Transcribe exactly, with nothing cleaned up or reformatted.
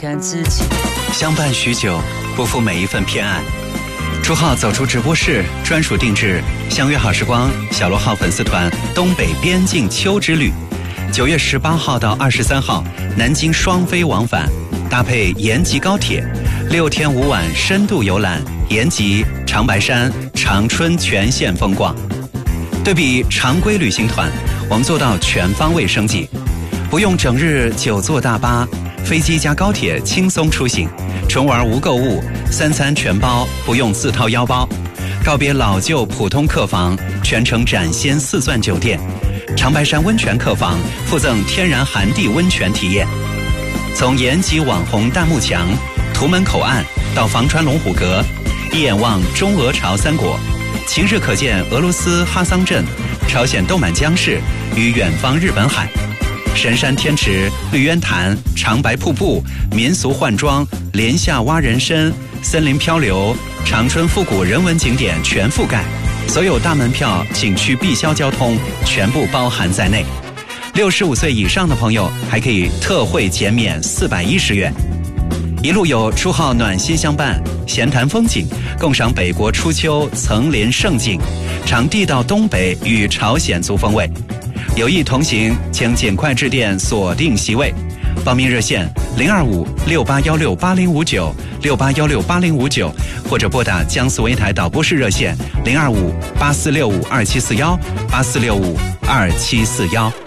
看自己。 相伴许久，不负每一份偏爱。朱浩走出直播室，专属定制，相约好时光小罗号粉丝团东北边境秋之旅，九月十八号到二十三号，南京双飞往返，搭配延吉高铁，六天五晚深度游览延吉、长白山、长春全线风光。对比常规旅行团，我们做到全方位升级，不用整日久坐大巴，飞机加高铁轻松出行，纯玩无购物，三餐全包，不用自掏腰包。告别老旧普通客房，全程展现四钻酒店，长白山温泉客房附赠天然寒地温泉体验。从延吉网红大幕墙、图门口岸到房川龙虎阁，一眼望中俄朝三国，晴日可见俄罗斯哈桑镇、朝鲜豆满江市与远方日本海。神山天池、绿渊潭、长白瀑布、民俗换装、莲下蛙人参、森林漂流、长春复古人文景点全覆盖，所有大门票、景区必销交通全部包含在内。六十五岁以上的朋友还可以特惠减免四百一十元。一路有朱浩暖心相伴，闲谈风景，共赏北国初秋层林胜景，尝地道东北与朝鲜族风味。有意同行，请尽快致电锁定席位。报名热线零二五六八幺六八零五九六八幺六八零五九，或者拨打江苏卫台导播室热线零二五八四六五二七四幺八四六五二七四幺。